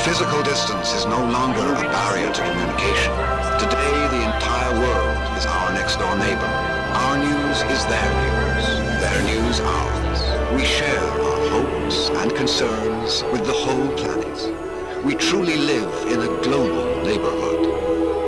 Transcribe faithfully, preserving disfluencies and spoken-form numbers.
Physical distance is no longer a barrier to communication. Today, the entire world is our next-door neighbor. Our news is their news. Their news ours. We share our hopes and concerns with the whole planet. We truly live in a global neighborhood.